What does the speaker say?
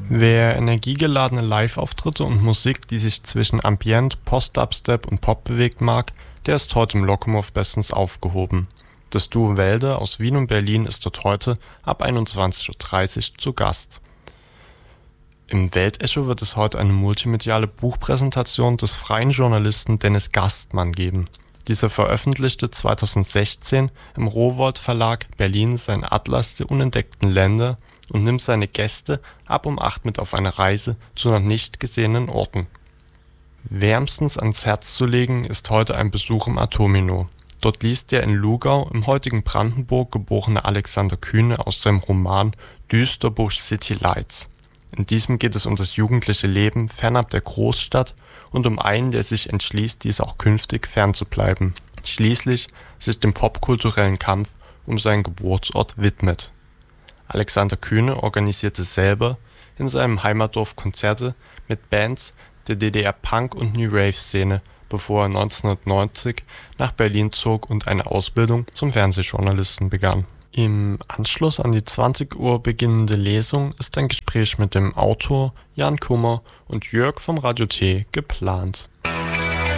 Wer energiegeladene Live-Auftritte und Musik, die sich zwischen Ambient, Post-Dubstep und Pop bewegt mag, der ist heute im Lokomov bestens aufgehoben. Das Duo Wälde aus Wien und Berlin ist dort heute ab 21:30 Uhr zu Gast. Im Weltecho wird es heute eine multimediale Buchpräsentation des freien Journalisten Dennis Gastmann geben. Dieser veröffentlichte 2016 im Rowohlt Verlag Berlin seinen Atlas der unentdeckten Länder und nimmt seine Gäste ab um 8 mit auf eine Reise zu noch nicht gesehenen Orten. Wärmstens ans Herz zu legen ist heute ein Besuch im Atomino. Dort liest der in Lugau im heutigen Brandenburg geborene Alexander Kühne aus seinem Roman Düsterbuch City Lights. In diesem geht es um das jugendliche Leben fernab der Großstadt und um einen, der sich entschließt, dies auch künftig fernzubleiben. Schließlich sich dem popkulturellen Kampf um seinen Geburtsort widmet. Alexander Kühne organisierte selber in seinem Heimatdorf Konzerte mit Bands der DDR-Punk- und New Rave-Szene, bevor er 1990 nach Berlin zog und eine Ausbildung zum Fernsehjournalisten begann. Im Anschluss an die 20 Uhr beginnende Lesung ist ein Gespräch mit dem Autor Jan Kummer und Jörg vom Radio T geplant.